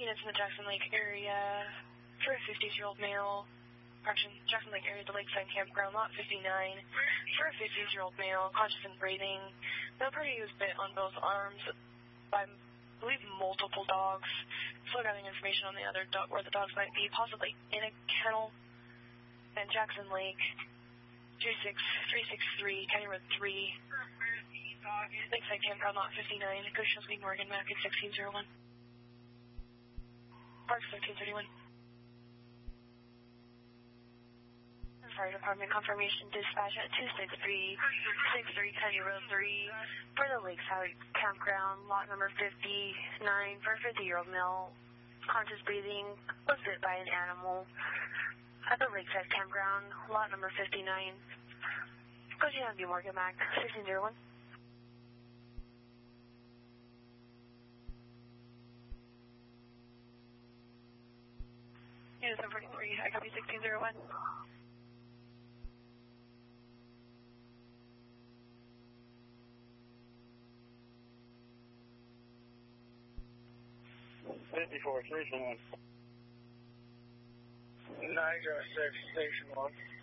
units in the Jackson Lake area for a 50-year-old male. Jackson Lake area, the Lakeside Campground, lot 59, for a 50-year-old male, conscious and breathing. The party was bit on both arms by, I believe, multiple dogs. Still getting information on the other dog, where the dogs might be, possibly in a kennel. And Jackson Lake, 26363, County Road 3, Lakeside Campground, lot 59, Goshen Speed, Morgan, Mac at 1601. Parks 1331. Fire Department confirmation dispatch at 26363 County Road 3 for the Lakeside Campground, lot number 59 for a 50-year-old male, conscious breathing, was bit by an animal at the Lakeside Campground, lot number 59. Go to B. Morgan Mac 1601. Unit 743, I copy 1601. Niagara 6, Station 1.